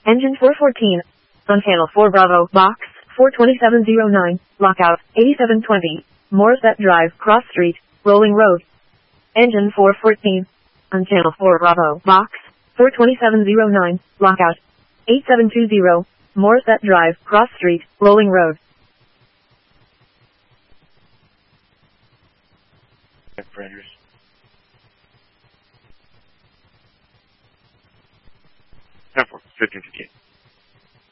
Engine 414. On channel 4 Bravo, box 42709, lockout 8720, Morissette Drive, Cross Street, Rolling Road. Engine 414. On channel 4 Bravo, box 42709, lockout 8720, Morissette Drive, Cross Street, Rolling Road. Rangers. Ten 4, 1558.